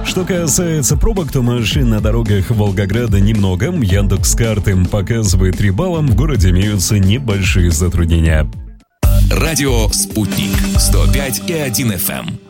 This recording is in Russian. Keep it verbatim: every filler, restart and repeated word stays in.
Что касается пробок, то машин на дорогах Волгограда немного. Яндекс.Карты показывает три балла. В городе имеются небольшие затруднения. Радио «Спутник» сто пять и один эф эм.